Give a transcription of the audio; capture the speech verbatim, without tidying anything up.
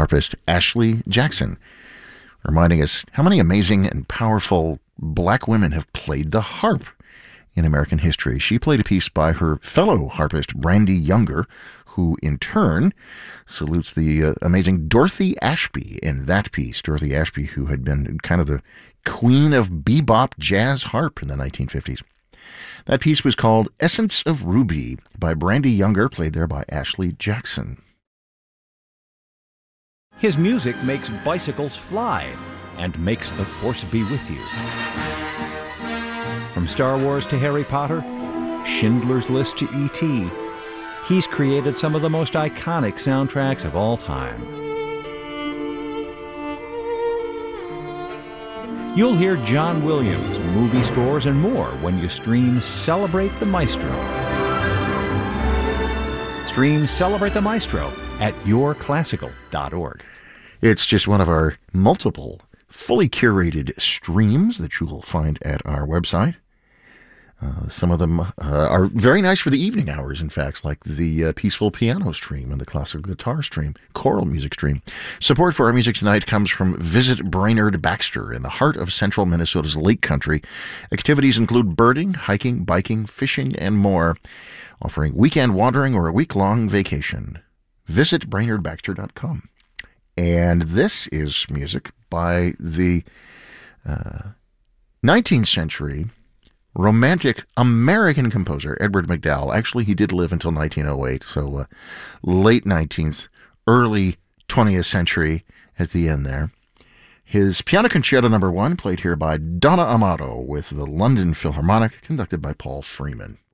harpist Ashley Jackson, reminding us how many amazing and powerful black women have played the harp in American history. She played a piece by her fellow harpist, Brandee Younger, who in turn salutes the uh, amazing Dorothy Ashby in that piece. Dorothy Ashby, who had been kind of the queen of bebop jazz harp in the nineteen fifties. That piece was called Essence of Ruby by Brandee Younger, played there by Ashley Jackson. His music makes bicycles fly and makes the Force be with you. From Star Wars to Harry Potter, Schindler's List to E T, he's created some of the most iconic soundtracks of all time. You'll hear John Williams, movie scores, and more when you stream Celebrate the Maestro. Stream Celebrate the Maestro at your classical dot org. It's just one of our multiple fully curated streams that you will find at our website. Uh, some of them uh, are very nice for the evening hours, in fact, like the uh, Peaceful Piano stream and the Classical Guitar stream, choral music stream. Support for our music tonight comes from Visit Brainerd Baxter in the heart of central Minnesota's Lake Country. Activities include birding, hiking, biking, fishing, and more, offering weekend wandering or a week-long vacation. Visit brainerd baxter dot com. And this is music by the uh, nineteenth century romantic American composer Edward MacDowell. Actually, he did live until nineteen oh eight, so uh, late nineteenth, early twentieth century at the end there. His Piano Concerto Number One, played here by Donna Amato with the London Philharmonic, conducted by Paul Freeman.